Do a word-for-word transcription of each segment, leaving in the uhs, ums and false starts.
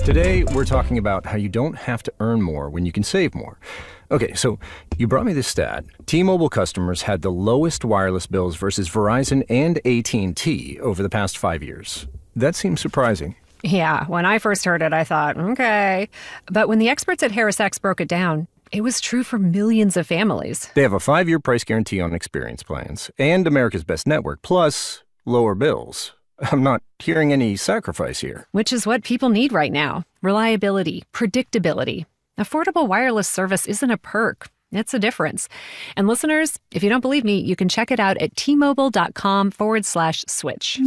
Today, we're talking about how you don't have to earn more when you can save more. Okay, so you brought me this stat. T-Mobile customers had the lowest wireless bills versus Verizon and A T and T over the past five years. That seems surprising. Yeah, when I first heard it, I thought, okay. But when the experts at HarrisX broke it down, it was true for millions of families. They have a five-year price guarantee on experience plans and America's Best Network, plus lower bills. I'm not hearing any sacrifice here. Which is what people need right now. Reliability, predictability. Affordable wireless service isn't a perk. It's a difference. And listeners, if you don't believe me, you can check it out at T-Mobile.com forward slash switch.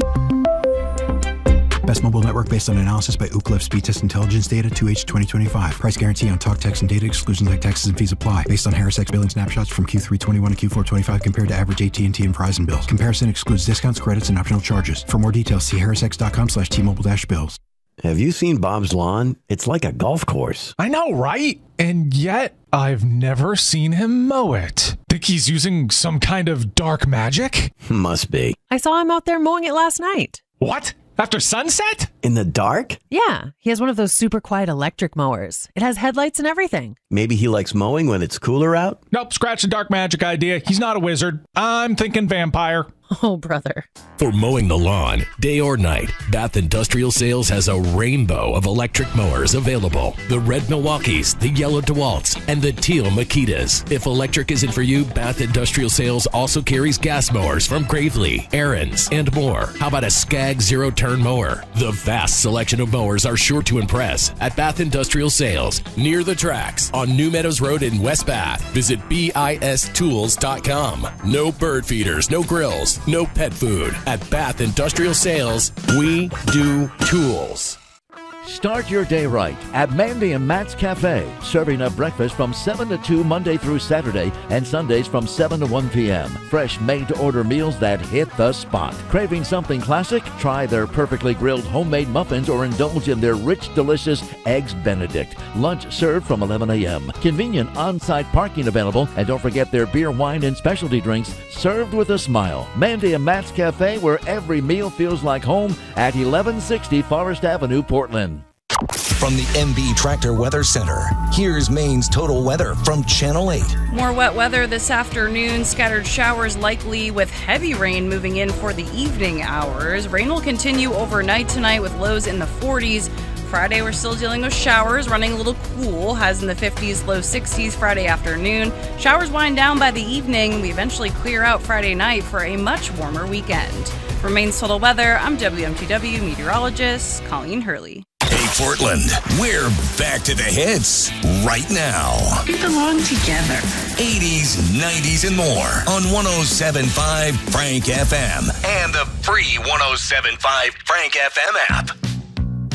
Best mobile network based on analysis by Ookla Speedtest Intelligence Data, two H twenty twenty-five. Price guarantee on talk, text, and data. Exclusions like taxes and fees apply. Based on HarrisX billing snapshots from Q three twenty-one to Q four twenty-five compared to average A T and T and Verizon bills. Comparison excludes discounts, credits, and optional charges. For more details, see harrisx.com slash T-Mobile dash bills. Have you seen Bob's lawn? It's like a golf course. I know, right? And yet, I've never seen him mow it. Think he's using some kind of dark magic? Must be. I saw him out there mowing it last night. What? After sunset? In the dark? Yeah, he has one of those super quiet electric mowers. It has headlights and everything. Maybe he likes mowing when it's cooler out? Nope, scratch the dark magic idea. He's not a wizard. I'm thinking vampire. Oh, brother. For mowing the lawn, day or night, Bath Industrial Sales has a rainbow of electric mowers available. The red Milwaukees, the yellow DeWalts, and the teal Makitas. If electric isn't for you, Bath Industrial Sales also carries gas mowers from Gravely, Aaron's, and more. How about a Skag zero-turn mower? The vast selection of mowers are sure to impress at Bath Industrial Sales, near the tracks on New Meadows Road in West Bath. Visit B I S tools dot com. No bird feeders, no grills, no pet food. At Bath Industrial Sales, we do tools. Start your day right at Mandy and Matt's Cafe, serving up breakfast from seven to two Monday through Saturday and Sundays from seven to one p.m. Fresh made-to-order meals that hit the spot. Craving something classic? Try their perfectly grilled homemade muffins or indulge in their rich, delicious Eggs Benedict. Lunch served from eleven a.m. Convenient on-site parking available, and don't forget their beer, wine, and specialty drinks served with a smile. Mandy and Matt's Cafe, where every meal feels like home, at eleven sixty Forest Avenue, Portland. From the M B Tractor Weather Center, here's Maine's total weather from Channel eight. More wet weather this afternoon. Scattered showers likely with heavy rain moving in for the evening hours. Rain will continue overnight tonight with lows in the forties. Friday, we're still dealing with showers, running a little cool, highs in the fifties, low sixties Friday afternoon. Showers wind down by the evening. We eventually clear out Friday night for a much warmer weekend. For Maine's total weather, I'm W M T W meteorologist Colleen Hurley. Hey, Portland, we're back to the hits right now. We belong together. eighties, nineties, and more on one oh seven point five Frank F M and the free one oh seven point five Frank F M app.